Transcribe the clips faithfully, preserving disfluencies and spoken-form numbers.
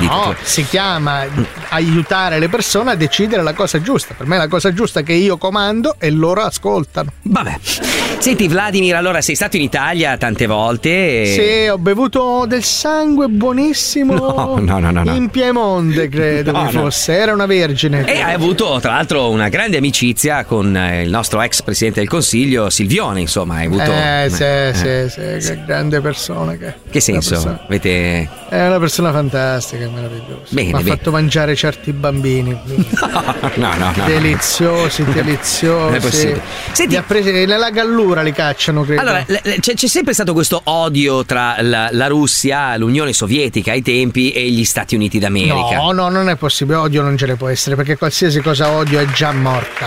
dite? No, si chiama aiutare le persone a decidere la cosa giusta. Per me la cosa giusta è che io comando e loro ascoltano. Vabbè. Senti Vladimir, allora sei stato in Italia tante volte e... Sì, ho bevuto del sangue buonissimo. No, no, no, no, no. In Piemonte credo No, che no. fosse, era una vergine. E hai avuto tra l'altro una grande amicizia con il nostro ex presidente del Consiglio Silvione, insomma, hai avuto... Eh, sì, eh. sì, sì, che grande persona che... Che senso? Una persona- Avete... È una persona fantastica, meravigliosa. Bene, Mi ha bene. fatto mangiare certi bambini. No, no, no. Deliziosi, deliziosi. Non è possibile. Senti- Li ha presi nella gallura, li cacciano, credo. Allora, le- le- c'è, c'è sempre stato questo odio tra la, la Russia, l'Unione Sovietica ai tempi e gli Stati Uniti d'America. No, no, non è possibile. Odio non ce ne può essere, perché qualsiasi cosa odio è già morta.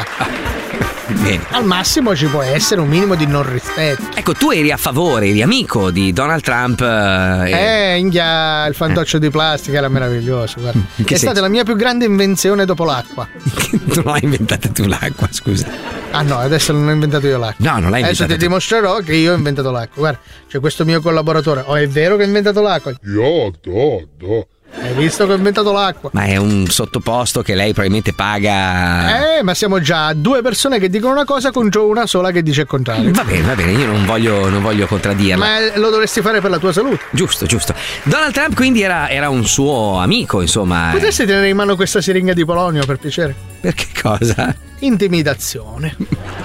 Bene. Al massimo ci può essere un minimo di non rispetto. Ecco, tu eri a favore, eri amico di Donald Trump. Eh, Eh, inghia, il fantoccio di plastica era meraviglioso. Guarda. In che È senso? stata la mia più grande invenzione dopo l'acqua. Non l'hai inventata tu l'acqua, scusa. Ah no, adesso non ho inventato io l'acqua. No, non l'hai Adesso inventata ti tu. dimostrerò che io ho inventato l'acqua. Guarda, c'è questo mio collaboratore. Oh, è vero che ho inventato l'acqua? Ja, da, da. Hai visto che ho inventato l'acqua? Ma è un sottoposto che lei probabilmente paga. Eh, ma siamo già due persone che dicono una cosa contro una sola che dice il contrario. Va bene, va bene, io non voglio, non voglio contraddirla. Ma lo dovresti fare per la tua salute. Giusto, giusto. Donald Trump quindi era, era un suo amico, insomma. Potresti tenere in mano questa siringa di polonio, per piacere? Per che cosa? Intimidazione.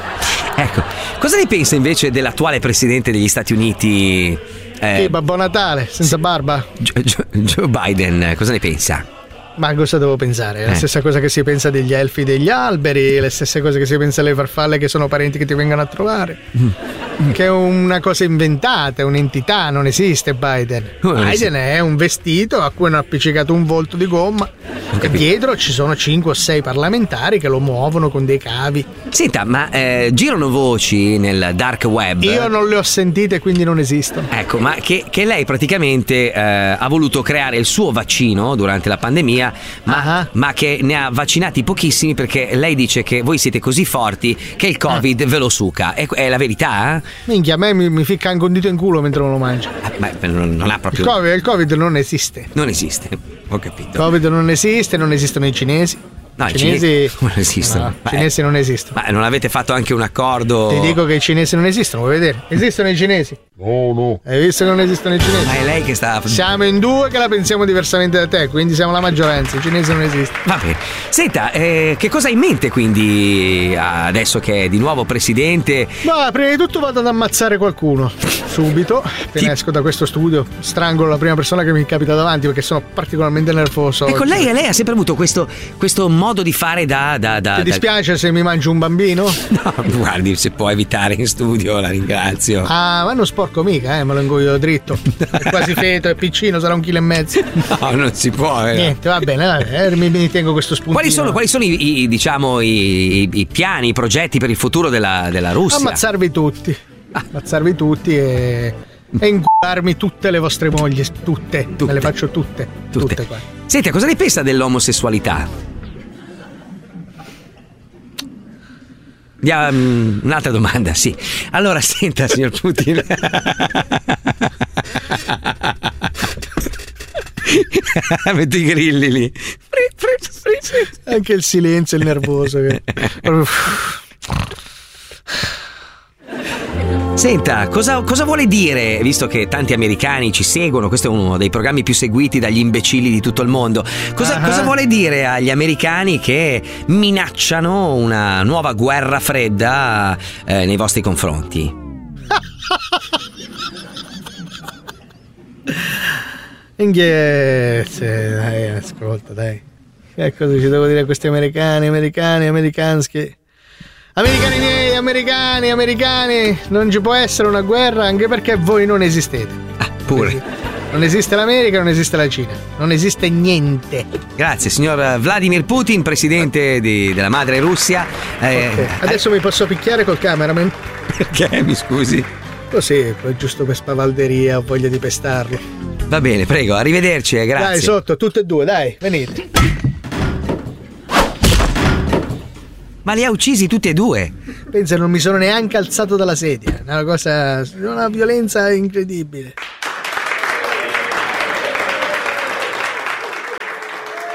Ecco, cosa ne pensa invece dell'attuale presidente degli Stati Uniti? Che Eh, Babbo Natale, senza barba? Joe, Joe- Joe Biden, cosa ne pensa? Ma cosa devo pensare? La Eh. stessa cosa che si pensa degli elfi degli alberi, le stesse cose che si pensa alle farfalle che sono parenti che ti vengono a trovare. Che è una cosa inventata, è un'entità, non esiste Biden. Come non Biden è un vestito a cui hanno appiccicato un volto di gomma e dietro ci sono cinque o sei parlamentari che lo muovono con dei cavi. Senta, ma eh, girano voci nel dark web. Io non le ho sentite, quindi non esistono. Ecco, ma che, che lei praticamente eh, ha voluto creare il suo vaccino durante la pandemia, ma, Ah. ma che ne ha vaccinati pochissimi perché lei dice che voi siete così forti che il Covid ve lo suca. È, è la verità? Eh? Minchia, a me mi, mi ficca un dito in culo mentre me lo mangio. Ah, ma non, non ha Il proprio. COVID, il COVID non esiste. Non esiste, ho capito. Il Covid non esiste, non esistono i cinesi. No, i cinesi cinesi non esistono. No, Ma i cinesi non esistono. Ma non avete fatto anche un accordo? Ti dico che i cinesi non esistono, vuoi vedere? Esistono i cinesi. No, no. Hai visto che non esistono i cinesi? Ma è lei che sta. Siamo in due che la pensiamo diversamente da te, quindi siamo la maggioranza. I cinesi non esistono. Va bene. Senta, eh, che cosa ha in mente quindi adesso che è di nuovo presidente? Ma prima di tutto vado ad ammazzare qualcuno. Subito, appena Ti- esco da questo studio, strangolo la prima persona che mi capita davanti perché sono particolarmente nervoso. Ecco, oggi. lei, lei ha sempre avuto questo, questo modo di fare da. da, da Ti da- dispiace se mi mangio un bambino? No, guardi, se può evitare in studio, la ringrazio. Ah, ma non sporco mica, eh, me lo ingoio dritto. È quasi feto, è piccino, sarà un chilo e mezzo. No, non si può. eh. Niente, va bene, va bene, eh, mi, mi tengo questo spuntino. Quali sono, quali sono i, i, diciamo, i, i- i piani, i progetti per il futuro della, della Russia? Ammazzarvi tutti. Ammazzarvi tutti e. E incularmi tutte le vostre mogli, tutte. Tutte. Me le faccio tutte. Tutte. Tutte, qua. Senta, cosa ne pensa dell'omosessualità? Dia- um, un'altra domanda, sì. Allora, senta, signor Putin. Metto i grilli lì. Anche il silenzio, il nervoso. Che... Senta, cosa, cosa vuole dire, visto che tanti americani ci seguono, questo è uno dei programmi più seguiti dagli imbecilli di tutto il mondo, cosa, Ah. cosa vuole dire agli americani che minacciano una nuova guerra fredda eh, nei vostri confronti? Inghiezze, dai, ascolta, dai. Che cosa ci devo dire a questi americani, americani, americanschi? Americani miei, americani, americani, non ci può essere una guerra anche perché voi non esistete. Ah, pure. Non esiste l'America, non esiste la Cina, non esiste niente. Grazie, signor Vladimir Putin, presidente di- della madre Russia. Eh, Ok, adesso mi posso picchiare col cameraman? Perché, mi scusi? Così, poi giusto per spavalderia, ho voglia di pestarlo. Va bene, prego, arrivederci, eh, grazie. Dai, sotto, tutte e due, dai, venite. Ma li ha uccisi tutti e due? Pensa, non mi sono neanche alzato dalla sedia. È una cosa, una violenza incredibile.